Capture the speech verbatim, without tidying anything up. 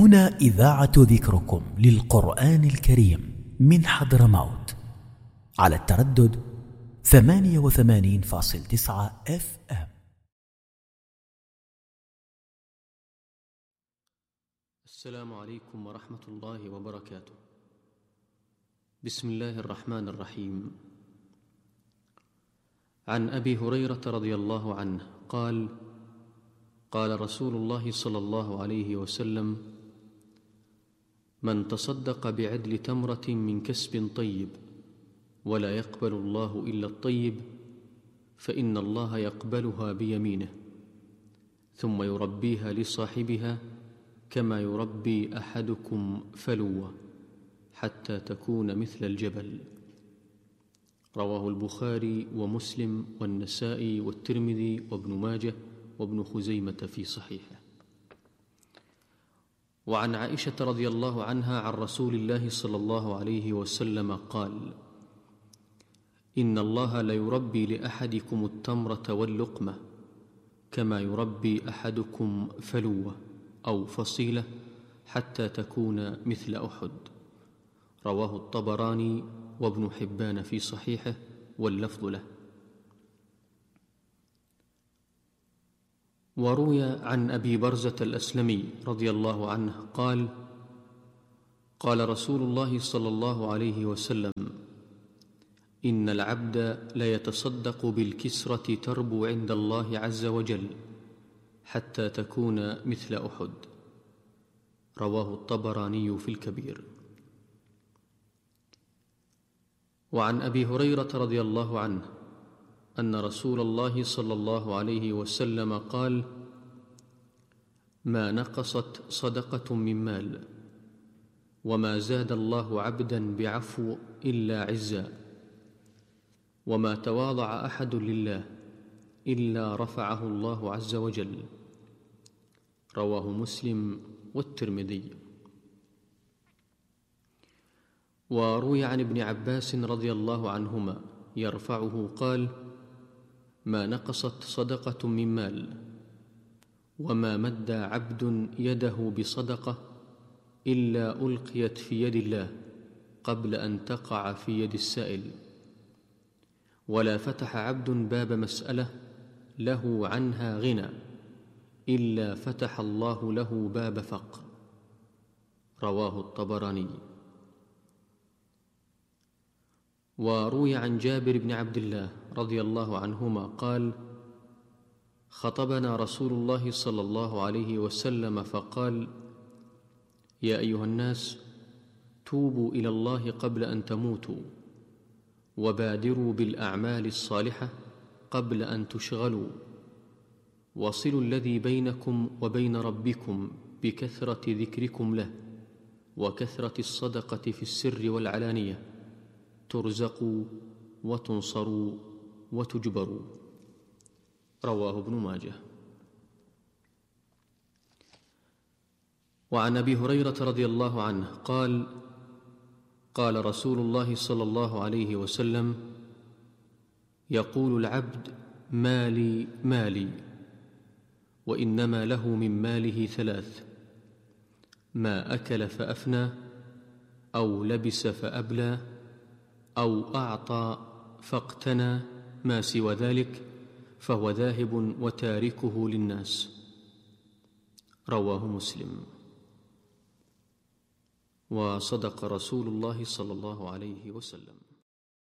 هنا إذاعة ذكركم للقرآن الكريم من حضرموت على التردد ثمانية وثمانين فاصل تسعة اف ام. السلام عليكم ورحمة الله وبركاته. بسم الله الرحمن الرحيم. عن أبي هريرة رضي الله عنه قال: قال رسول الله صلى الله عليه وسلم: من تصدق بعدل تمرة من كسب طيب ولا يقبل الله إلا الطيب فإن الله يقبلها بيمينه ثم يربيها لصاحبها كما يربي أحدكم فلوة حتى تكون مثل الجبل. رواه البخاري ومسلم والنسائي والترمذي وابن ماجه وابن خزيمة في صحيحه. وعن عائشة رضي الله عنها عن رسول الله صلى الله عليه وسلم قال: إن الله ليربي لأحدكم التمرة واللقمة كما يربي أحدكم فلوة أو فصيلة حتى تكون مثل أحد. رواه الطبراني وابن حبان في صحيحه واللفظ له. وروي عن أبي برزة الأسلمي رضي الله عنه قال: قال رسول الله صلى الله عليه وسلم: إن العبد ليتصدق بالكسرة تربو عند الله عز وجل حتى تكون مثل أحد. رواه الطبراني في الكبير. وعن أبي هريرة رضي الله عنه أن رسول الله صلى الله عليه وسلم قال: ما نقصت صدقة من مال وما زاد الله عبدا بعفو إلا عزا وما تواضع أحد لله إلا رفعه الله عز وجل. رواه مسلم والترمذي. وروي عن ابن عباس رضي الله عنهما يرفعه قال: ما نقصت صدقة من مال وما مد عبد يده بصدقة إلا ألقيت في يد الله قبل أن تقع في يد السائل، ولا فتح عبد باب مسألة له عنها غنى إلا فتح الله له باب فقر. رواه الطبراني. وروي عن جابر بن عبد الله رضي الله عنهما قال: خطبنا رسول الله صلى الله عليه وسلم فقال: يا أيها الناس توبوا إلى الله قبل أن تموتوا وبادروا بالأعمال الصالحة قبل أن تشغلوا وصلوا الذي بينكم وبين ربكم بكثرة ذكركم له وكثرة الصدقة في السر والعلانية ترزقوا وتنصروا وتجبروا. رواه ابن ماجه. وعن أبي هريرة رضي الله عنه قال: قال رسول الله صلى الله عليه وسلم: يقول العبد مالي مالي وإنما له من ماله ثلاث: ما أكل فأفنى أو لبس فأبلى أو أعطى فاقتنى، ما سوى ذلك فهو ذاهب وتاركه للناس. رواه مسلم. وصدق رسول الله صلى الله عليه وسلم.